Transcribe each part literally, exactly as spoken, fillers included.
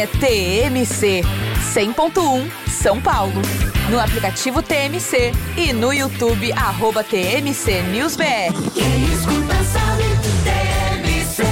É T M C cem ponto um São Paulo. No aplicativo T M C e no YouTube, arroba T M C News B R. Quem escuta sabe, T M C.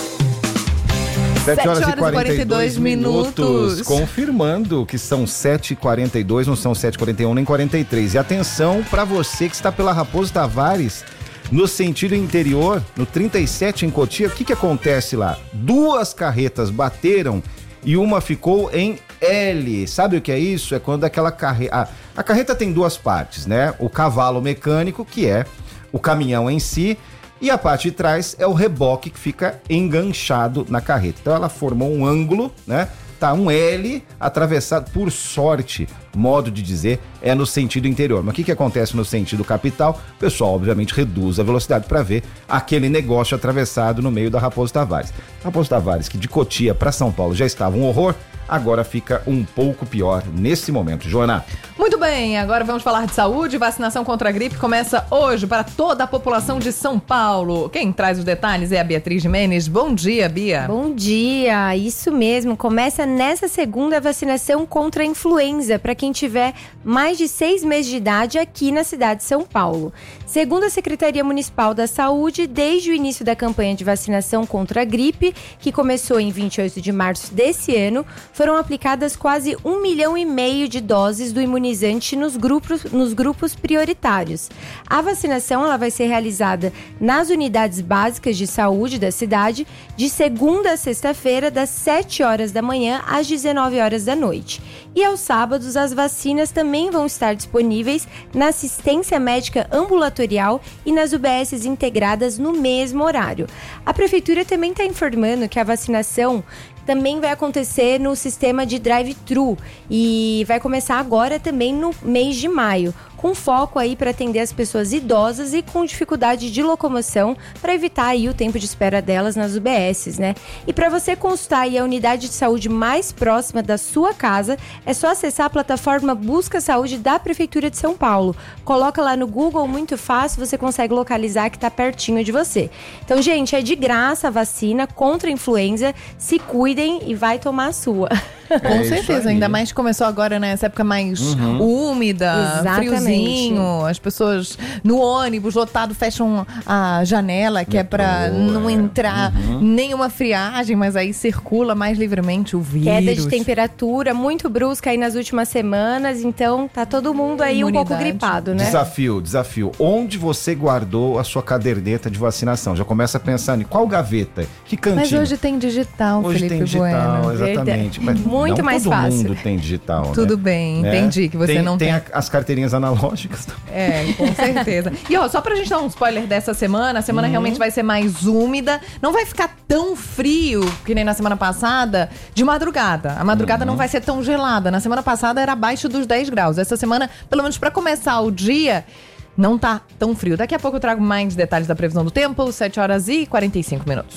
sete horas e quarenta e dois minutos. Confirmando que são sete e quarenta e dois, não são sete e quarenta e um nem quarenta e três. E atenção para você que está pela Raposo Tavares, no sentido interior, no trinta e sete em Cotia. O que que acontece lá? Duas carretas bateram e uma ficou em L. Sabe o que é isso? É quando aquela carreta... A, a carreta tem duas partes, né? O cavalo mecânico, que é o caminhão em si, e a parte de trás é o reboque que fica enganchado na carreta. Então ela formou um ângulo, né? Tá um L atravessado, por sorte, modo de dizer, é no sentido interior. Mas o que que acontece no sentido capital? O pessoal, obviamente, reduz a velocidade para ver aquele negócio atravessado no meio da Raposo Tavares. Raposo Tavares, que de Cotia para São Paulo já estava um horror, agora fica um pouco pior nesse momento. Joana. Muito bem, agora vamos falar de saúde. Vacinação contra a gripe começa hoje para toda a população de São Paulo. Quem traz os detalhes é a Beatriz Jimenez. Bom dia, Bia. Bom dia, isso mesmo. Começa nessa segunda a vacinação contra a influenza para quem tiver mais de seis meses de idade aqui na cidade de São Paulo. Segundo a Secretaria Municipal da Saúde, desde o início da campanha de vacinação contra a gripe, que começou em vinte e oito de março desse ano, foram aplicadas quase um milhão e meio de doses do imunizante nos grupos, nos grupos prioritários. A vacinação ela vai ser realizada nas unidades básicas de saúde da cidade, de segunda a sexta-feira, das sete horas da manhã às dezenove horas da noite. E aos sábados, as vacinas também vão estar disponíveis na assistência médica ambulatorial e nas U B Ss integradas no mesmo horário. A Prefeitura também está informando que a vacinação também vai acontecer no sistema de drive-thru e vai começar agora também no mês de maio, com foco aí para atender as pessoas idosas e com dificuldade de locomoção, para evitar aí o tempo de espera delas nas U B Ss, né? E para você consultar aí a unidade de saúde mais próxima da sua casa, é só acessar a plataforma Busca Saúde da Prefeitura de São Paulo. Coloca lá no Google, muito fácil, você consegue localizar que tá pertinho de você. Então, gente, é de graça a vacina contra a influenza, se cuidem e vai tomar a sua. Com é certeza, ainda mais que começou agora nessa época mais uhum. úmida, Exatamente. friozinho, as pessoas no ônibus lotado fecham a janela, que Metrô, é pra não entrar uhum. nenhuma friagem, mas aí circula mais livremente o vírus. Queda de temperatura muito brusca aí nas últimas semanas, então tá todo mundo aí Imunidade. um pouco gripado, né? Desafio, desafio. Onde você guardou a sua caderneta de vacinação? Já começa a pensar em qual gaveta, que cantinho. Mas hoje tem digital, hoje Felipe tem digital, Bueno. exatamente. Mas muito não mais todo fácil. mundo tem digital, Tudo né? bem, né? entendi que você tem, não tem. Tem a, as carteirinhas analógicas. É, com certeza. E ó, só pra gente dar um spoiler dessa semana, a semana uhum. realmente vai ser mais úmida, não vai ficar tão frio que nem na semana passada, de madrugada. A madrugada uhum. não vai ser tão gelada. Na semana passada era abaixo dos dez graus. Essa semana, pelo menos pra começar o dia, não tá tão frio. Daqui a pouco eu trago mais detalhes da previsão do tempo, sete horas e quarenta e cinco minutos.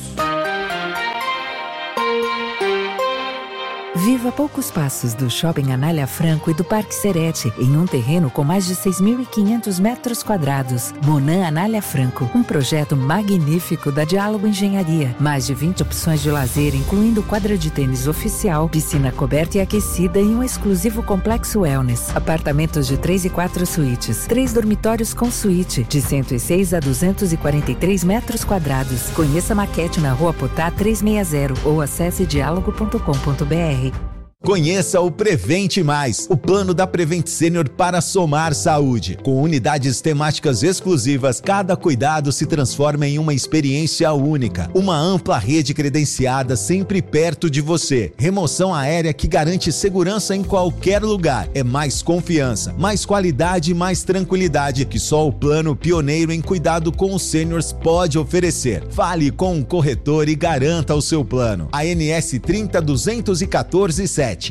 Viva a poucos passos do Shopping Anália Franco e do Parque Serete, em um terreno com mais de seis mil e quinhentos metros quadrados. Monan Anália Franco, um projeto magnífico da Diálogo Engenharia. Mais de vinte opções de lazer, incluindo quadra de tênis oficial, piscina coberta e aquecida e um exclusivo complexo wellness. Apartamentos de três e quatro suítes, três dormitórios com suíte, de cento e seis a duzentos e quarenta e três metros quadrados. Conheça a maquete na Rua Potá trezentos e sessenta ou acesse diálogo ponto com ponto br. Conheça o Prevente Mais, o plano da Prevent Senior para somar saúde. Com unidades temáticas exclusivas, cada cuidado se transforma em uma experiência única. Uma ampla rede credenciada sempre perto de você. Remoção aérea que garante segurança em qualquer lugar. É mais confiança, mais qualidade e mais tranquilidade que só o plano pioneiro em cuidado com os sêniors pode oferecer. Fale com um corretor e garanta o seu plano. A N S trinta duzentos e quatorze sete.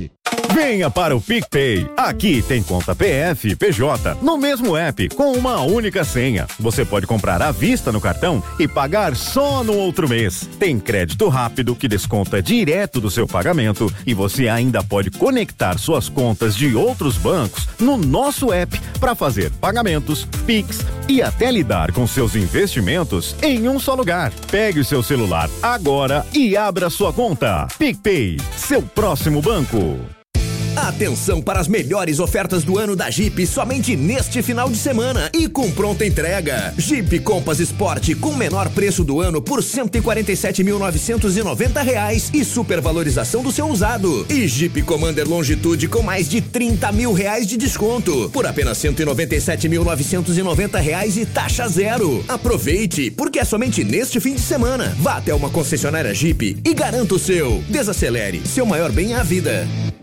Venha para o PicPay. Aqui tem conta P F, P J, no mesmo app, com uma única senha. Você pode comprar à vista no cartão e pagar só no outro mês. Tem crédito rápido que desconta direto do seu pagamento e você ainda pode conectar suas contas de outros bancos no nosso app para fazer pagamentos, Pix e até lidar com seus investimentos em um só lugar. Pegue o seu celular agora e abra sua conta. PicPay, seu próximo banco. Atenção para as melhores ofertas do ano da Jeep somente neste final de semana e com pronta entrega. Jeep Compass Sport com menor preço do ano por cento e quarenta e sete mil novecentos e noventa reais e supervalorização do seu usado. E Jeep Commander Longitude com mais de trinta mil reais de desconto por apenas cento e noventa e sete mil novecentos e noventa reais e taxa zero. Aproveite, porque é somente neste fim de semana. Vá até uma concessionária Jeep e garanta o seu. Desacelere, seu maior bem é a vida.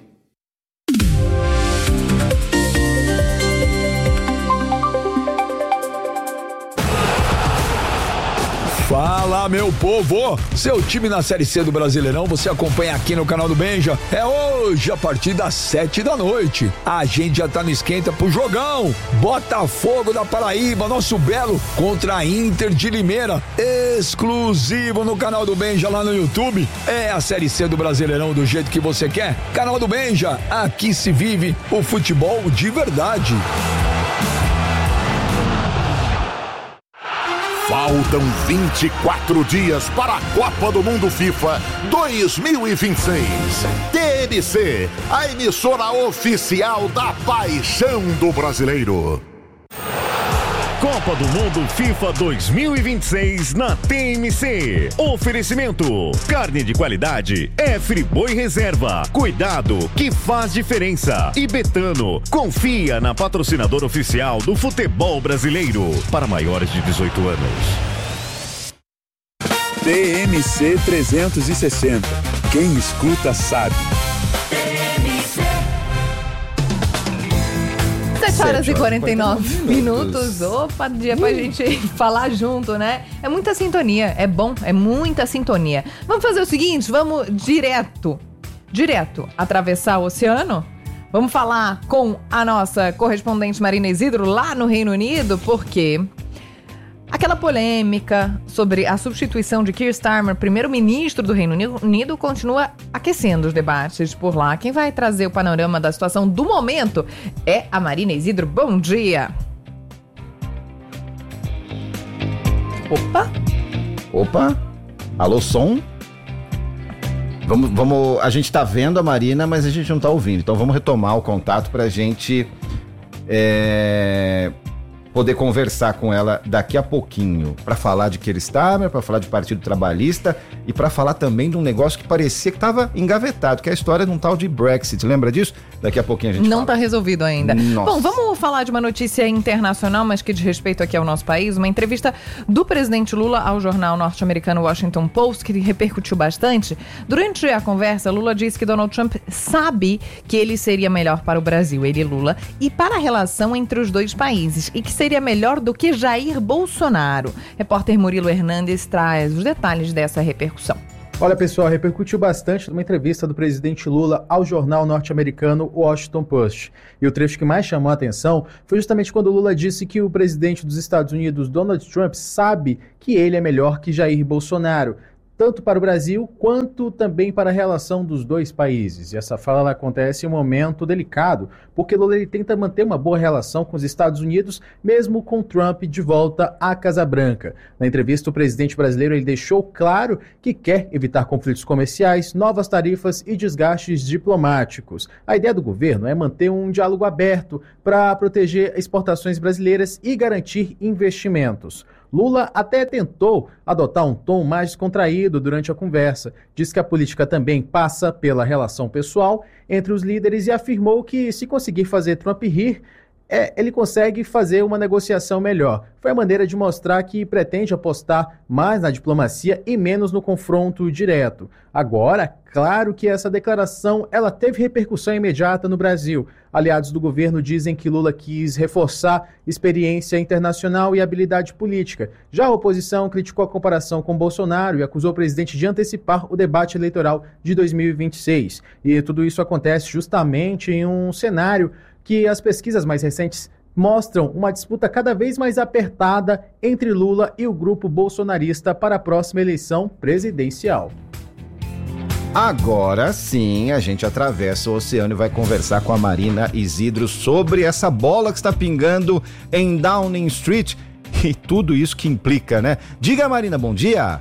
Fala, meu povo! Seu time na Série C do Brasileirão você acompanha aqui no canal do Benja. É hoje, a partir das sete da noite. A gente já tá no esquenta pro jogão. Botafogo da Paraíba, nosso belo, contra a Inter de Limeira. Exclusivo no canal do Benja lá no YouTube. É a Série C do Brasileirão do jeito que você quer. Canal do Benja, aqui se vive o futebol de verdade. Faltam vinte e quatro dias para a Copa do Mundo FIFA dois mil e vinte e seis. T N C, a emissora oficial da paixão do brasileiro. Copa do Mundo FIFA dois mil e vinte e seis na T M C. Oferecimento: carne de qualidade é Friboi Reserva. Cuidado que faz diferença. E Betano, confia na patrocinadora oficial do futebol brasileiro. Para maiores de dezoito anos. T M C trezentos e sessenta. Quem escuta sabe. sete horas e quarenta e nove minutos. Opa, dia pra gente falar junto, né? É muita sintonia, é bom, é muita sintonia. Vamos fazer o seguinte, vamos direto, direto, atravessar o oceano? Vamos falar com a nossa correspondente Marina Isidro lá no Reino Unido, porque aquela polêmica sobre a substituição de Keir Starmer, primeiro-ministro do Reino Unido, continua aquecendo os debates por lá. Quem vai trazer o panorama da situação do momento é a Marina Isidro. Bom dia! Opa! Opa! Alô, som? Vamos, vamos, a gente tá vendo a Marina, mas a gente não tá ouvindo. Então vamos retomar o contato pra gente... É... poder conversar com ela daqui a pouquinho para falar de Keir Starmer, para falar de Partido Trabalhista e para falar também de um negócio que parecia que estava engavetado, que é a história de um tal de Brexit. Lembra disso? Daqui a pouquinho a gente Não fala. está resolvido ainda. Nossa. Bom, vamos falar de uma notícia internacional, mas que diz respeito aqui ao nosso país. Uma entrevista do presidente Lula ao jornal norte-americano Washington Post, que repercutiu bastante. Durante a conversa, Lula disse que Donald Trump sabe que ele seria melhor para o Brasil, ele Lula, e para a relação entre os dois países, e que seria melhor do que Jair Bolsonaro. Repórter Murilo Hernandes traz os detalhes dessa repercussão. Olha, pessoal, repercutiu bastante numa entrevista do presidente Lula ao jornal norte-americano Washington Post. E o trecho que mais chamou a atenção foi justamente quando Lula disse que o presidente dos Estados Unidos, Donald Trump, sabe que ele é melhor que Jair Bolsonaro, tanto para o Brasil quanto também para a relação dos dois países. E essa fala ela acontece em um momento delicado, porque Lula ele tenta manter uma boa relação com os Estados Unidos, mesmo com Trump de volta à Casa Branca. Na entrevista, o presidente brasileiro ele deixou claro que quer evitar conflitos comerciais, novas tarifas e desgastes diplomáticos. A ideia do governo é manter um diálogo aberto para proteger exportações brasileiras e garantir investimentos. Lula até tentou adotar um tom mais descontraído durante a conversa. Diz que a política também passa pela relação pessoal entre os líderes e afirmou que, se conseguir fazer Trump rir, é, ele consegue fazer uma negociação melhor. Foi a maneira de mostrar que pretende apostar mais na diplomacia e menos no confronto direto. Agora, claro que essa declaração ela teve repercussão imediata no Brasil. Aliados do governo dizem que Lula quis reforçar experiência internacional e habilidade política. Já a oposição criticou a comparação com Bolsonaro e acusou o presidente de antecipar o debate eleitoral de dois mil e vinte e seis. E tudo isso acontece justamente em um cenário que as pesquisas mais recentes mostram uma disputa cada vez mais apertada entre Lula e o grupo bolsonarista para a próxima eleição presidencial. Agora sim, a gente atravessa o oceano e vai conversar com a Marina Isidro sobre essa bola que está pingando em Downing Street e tudo isso que implica, né? Diga, Marina, bom dia!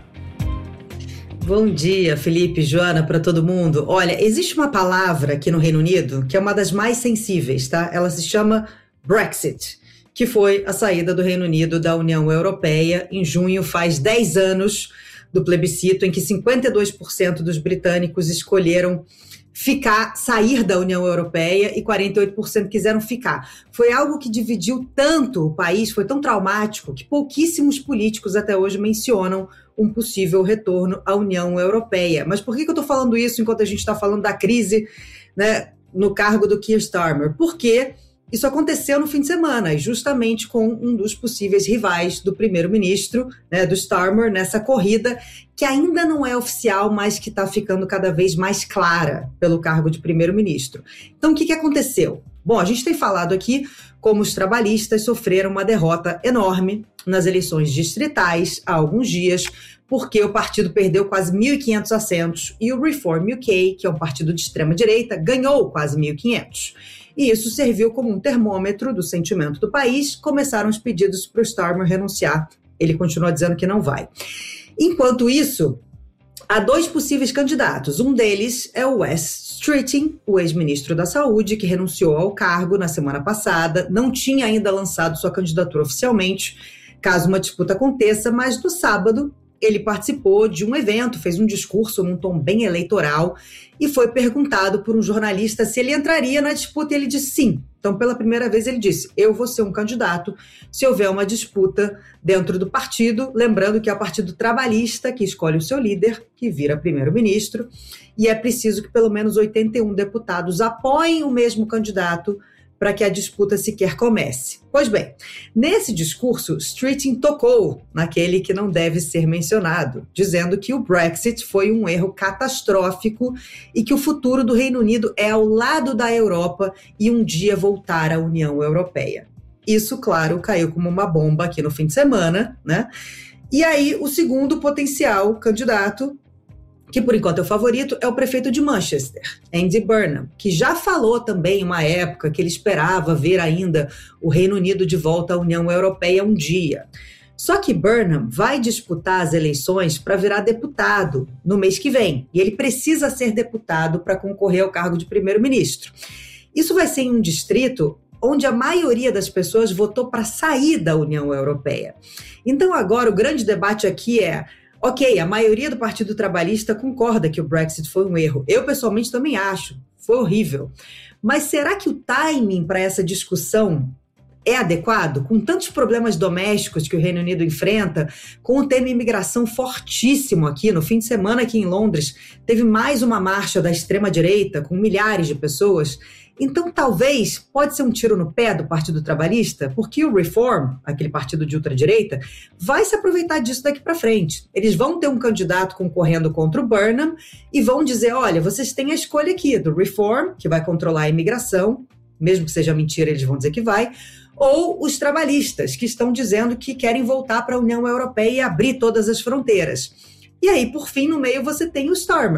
Bom dia, Felipe, Joana, para todo mundo. Olha, existe uma palavra aqui no Reino Unido que é uma das mais sensíveis, tá? Ela se chama Brexit, que foi a saída do Reino Unido da União Europeia. Em junho faz dez anos do plebiscito em que cinquenta e dois por cento dos britânicos escolheram ficar, sair da União Europeia e quarenta e oito por cento quiseram ficar. Foi algo que dividiu tanto o país, foi tão traumático, que pouquíssimos políticos até hoje mencionam um possível retorno à União Europeia. Mas por que que eu estou falando isso enquanto a gente está falando da crise, né, no cargo do Keir Starmer? Porque isso aconteceu no fim de semana, e justamente com um dos possíveis rivais do primeiro-ministro, né, do Starmer, nessa corrida, que ainda não é oficial, mas que está ficando cada vez mais clara pelo cargo de primeiro-ministro. Então, o que que aconteceu? Bom, a gente tem falado aqui como os trabalhistas sofreram uma derrota enorme nas eleições distritais há alguns dias, porque o partido perdeu quase mil e quinhentos assentos e o Reform U K, que é um partido de extrema-direita, ganhou quase mil e quinhentos. E isso serviu como um termômetro do sentimento do país. Começaram os pedidos para o Starmer renunciar. Ele continua dizendo que não vai. Enquanto isso, há dois possíveis candidatos. Um deles é o Wes Streeting, o ex-ministro da Saúde, que renunciou ao cargo na semana passada. Não tinha ainda lançado sua candidatura oficialmente, caso uma disputa aconteça, mas no sábado ele participou de um evento, fez um discurso num tom bem eleitoral e foi perguntado por um jornalista se ele entraria na disputa e ele disse sim. Então, pela primeira vez, ele disse, eu vou ser um candidato se houver uma disputa dentro do partido, lembrando que é o Partido Trabalhista que escolhe o seu líder, que vira primeiro-ministro, e é preciso que pelo menos oitenta e um deputados apoiem o mesmo candidato para que a disputa sequer comece. Pois bem, nesse discurso, Streeting tocou naquele que não deve ser mencionado, dizendo que o Brexit foi um erro catastrófico e que o futuro do Reino Unido é ao lado da Europa e um dia voltar à União Europeia. Isso, claro, caiu como uma bomba aqui no fim de semana, né? E aí, o segundo potencial candidato, que por enquanto é o favorito, é o prefeito de Manchester, Andy Burnham, que já falou também em uma época que ele esperava ver ainda o Reino Unido de volta à União Europeia um dia. Só que Burnham vai disputar as eleições para virar deputado no mês que vem, e ele precisa ser deputado para concorrer ao cargo de primeiro-ministro. Isso vai ser em um distrito onde a maioria das pessoas votou para sair da União Europeia. Então agora o grande debate aqui é: ok, a maioria do Partido Trabalhista concorda que o Brexit foi um erro. Eu, pessoalmente, também acho. Foi horrível. Mas será que o timing para essa discussão é adequado? Com tantos problemas domésticos que o Reino Unido enfrenta, com o tema imigração fortíssimo aqui, no fim de semana aqui em Londres, teve mais uma marcha da extrema-direita, com milhares de pessoas. Então, talvez, pode ser um tiro no pé do Partido Trabalhista, porque o Reform, aquele partido de ultradireita, vai se aproveitar disso daqui para frente. Eles vão ter um candidato concorrendo contra o Burnham e vão dizer, olha, vocês têm a escolha aqui do Reform, que vai controlar a imigração, mesmo que seja mentira, eles vão dizer que vai, ou os trabalhistas, que estão dizendo que querem voltar para a União Europeia e abrir todas as fronteiras. E aí, por fim, no meio você tem o Starmer,